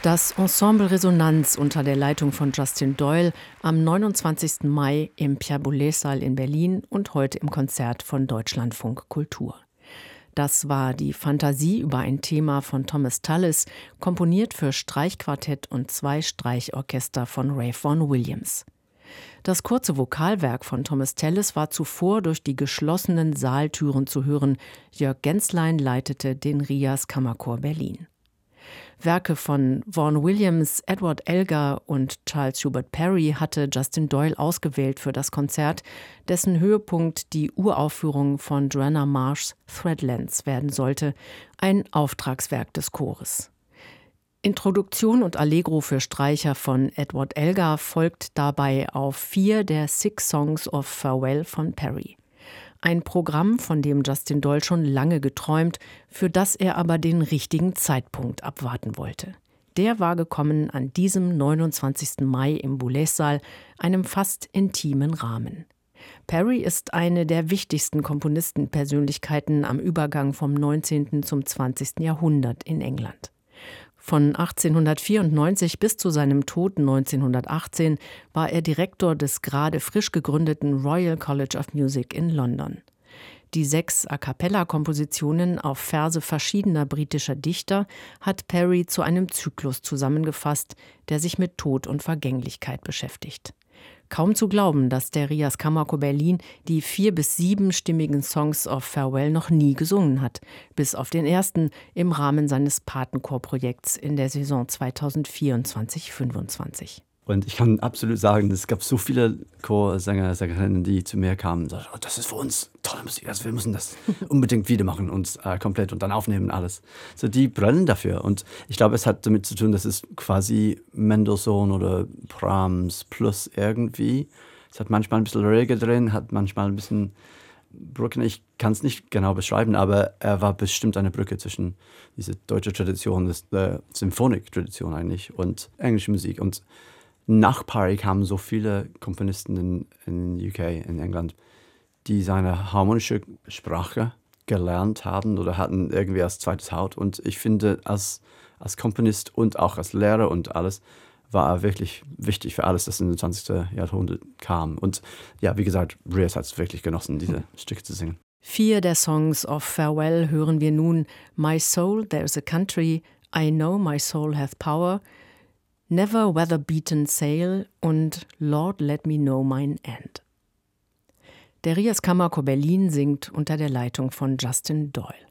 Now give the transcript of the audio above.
Das Ensemble Resonanz unter der Leitung von Justin Doyle am 29. Mai im Pierre-Boulez-Saal in Berlin und heute im Konzert von Deutschlandfunk Kultur. Das war die Fantasie über ein Thema von Thomas Tallis, komponiert für Streichquartett und 2 Streichorchester von Ralph Vaughan Williams. Das kurze Vokalwerk von Thomas Tallis war zuvor durch die geschlossenen Saaltüren zu hören. Jörg Genslein leitete den RIAS Kammerchor Berlin. Werke von Vaughan Williams, Edward Elgar und Charles Hubert Parry hatte Justin Doyle ausgewählt für das Konzert, dessen Höhepunkt die Uraufführung von Joanna Marshs Threadlands werden sollte, ein Auftragswerk des Chores. Introduktion und Allegro für Streicher von Edward Elgar folgt dabei auf 4 der 6 Songs of Farewell von Parry. Ein Programm, von dem Justin Doyle schon lange geträumt, für das er aber den richtigen Zeitpunkt abwarten wollte. Der war gekommen an diesem 29. Mai im Boulez-Saal, einem fast intimen Rahmen. Parry ist eine der wichtigsten Komponistenpersönlichkeiten am Übergang vom 19. zum 20. Jahrhundert in England. Von 1894 bis zu seinem Tod 1918 war er Direktor des gerade frisch gegründeten Royal College of Music in London. Die 6 A-cappella-Kompositionen auf Verse verschiedener britischer Dichter hat Parry zu einem Zyklus zusammengefasst, der sich mit Tod und Vergänglichkeit beschäftigt. Kaum zu glauben, dass der RIAS Kammerchor Berlin die 4- bis 7-stimmigen Songs of Farewell noch nie gesungen hat, bis auf den ersten im Rahmen seines Patenchorprojekts in der Saison 2024/25. Und ich kann absolut sagen, es gab so viele Chorsänger, Sängerinnen, die zu mir kamen und sagten, oh, das ist für uns tolle Musik, also wir müssen das unbedingt wieder machen und komplett und dann aufnehmen alles. So, die brennen dafür und ich glaube, es hat damit zu tun, dass es quasi Mendelssohn oder Brahms plus irgendwie. Es hat manchmal ein bisschen Reggae drin, hat manchmal ein bisschen Brücken. Ich kann es nicht genau beschreiben, aber er war bestimmt eine Brücke zwischen dieser deutschen Tradition, der Symphonik-Tradition eigentlich und englische Musik. Und nach Parry kamen so viele Komponisten in UK, in England, die seine harmonische Sprache gelernt haben oder hatten irgendwie als zweites Haut. Und ich finde, als Komponist und auch als Lehrer und alles, war er wirklich wichtig für alles, das in den 20. Jahrhundert kam. Und ja, wie gesagt, RIAS hat es wirklich genossen, diese Stücke zu singen. 4 der Songs of Farewell hören wir nun: My Soul, There's a Country, I Know My Soul Hath Power, Never Weather-Beaten Sail und Lord Let Me Know Mine End. Der RIAS Kammerchor Berlin singt unter der Leitung von Justin Doyle.